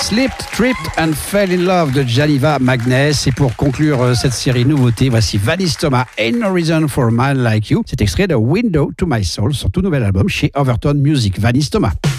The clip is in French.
Slipped, Tripped and Fell in Love de Janiva Magness. Et pour conclure cette série nouveauté, voici Vanis Thomas, Ain't No Reason for a Man Like You. C'est extrait de Window to My Soul, son tout nouvel album chez Overton Music. Vanis Thomas.